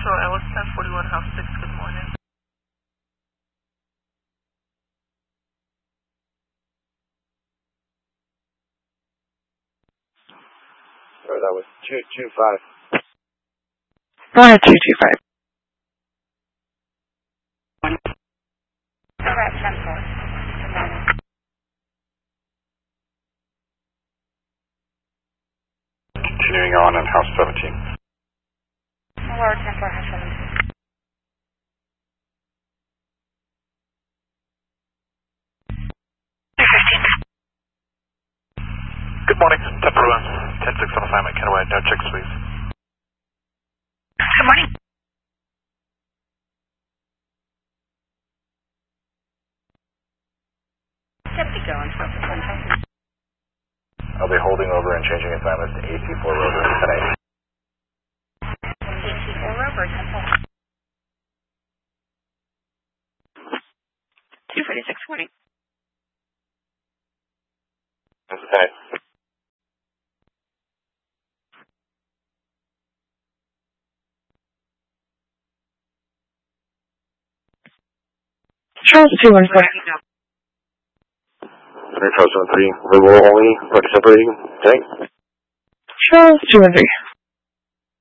Central, Ellis 1041, House 6, good morning. Sorry, that was 225. Go ahead, 225. Correct, 10-4. Good morning. Continuing on in House 17. Lower 10-4, House 17. Good morning, 10-4, 10-6 on assignment, Kenaway, no checks please. Good morning. Deputy going for I'll be holding over and changing assignments to AC4 Rover tonight. AC4 Rover, 10-4. 246, morning. This is tonight. Charles 214. Charles 13, verbal only, party separating, tonight. Charles 213.